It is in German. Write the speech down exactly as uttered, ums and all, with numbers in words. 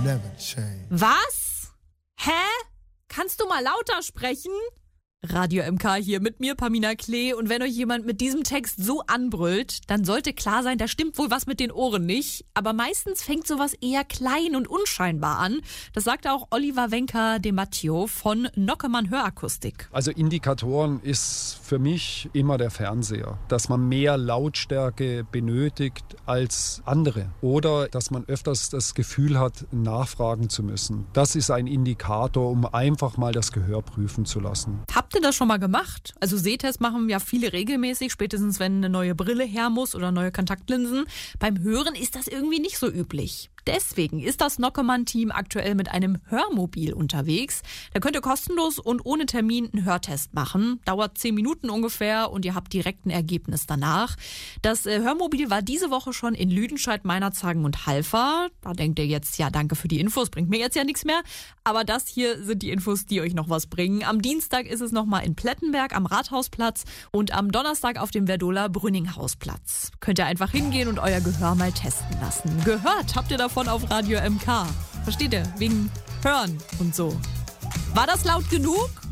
never change. Was? Hä? Kannst du mal lauter sprechen? Radio M K hier mit mir, Pamina Klee. Und wenn euch jemand mit diesem Text so anbrüllt, dann sollte klar sein, da stimmt wohl was mit den Ohren nicht. Aber meistens fängt sowas eher klein und unscheinbar an. Das sagte auch Oliver Wenker de Matteo von Nockemann Hörakustik. Also Indikatoren ist für mich immer der Fernseher. Dass man mehr Lautstärke benötigt als andere. Oder dass man öfters das Gefühl hat, nachfragen zu müssen. Das ist ein Indikator, um einfach mal das Gehör prüfen zu lassen. Habt ihr das schon mal gemacht? Also Sehtest machen ja viele regelmäßig, spätestens wenn eine neue Brille her muss oder neue Kontaktlinsen. Beim Hören ist das irgendwie nicht so üblich. Deswegen ist das Nockemann-Team aktuell mit einem Hörmobil unterwegs. Da könnt ihr kostenlos und ohne Termin einen Hörtest machen. Dauert zehn Minuten ungefähr und ihr habt direkt ein Ergebnis danach. Das äh, Hörmobil war diese Woche schon in Lüdenscheid, Meinerzhagen und Halver. Da denkt ihr jetzt, ja danke für die Infos, bringt mir jetzt ja nichts mehr. Aber das hier sind die Infos, die euch noch was bringen. Am Dienstag ist es nochmal in Plettenberg am Rathausplatz und am Donnerstag auf dem Werdoler Brünninghausplatz. Könnt ihr einfach hingehen und euer Gehör mal testen lassen. Gehört habt ihr davon auf Radio M K. Versteht ihr? Wegen Hören und so. War das laut genug?